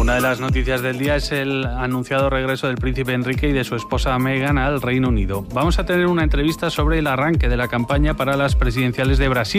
Una de las noticias del día es el anunciado regreso del príncipe Enrique y de su esposa Meghan al Reino Unido. Vamos a tener una entrevista sobre el arranque de la campaña para las presidenciales de Brasil.